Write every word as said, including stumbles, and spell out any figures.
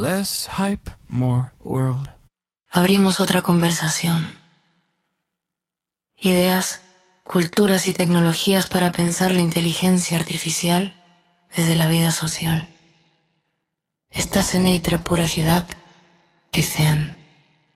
Less hype, more world. Abrimos otra conversación. Ideas, culturas y tecnologías para pensar la inteligencia artificial desde la vida social. Estás en Eitre Pura Ciudad y Zen.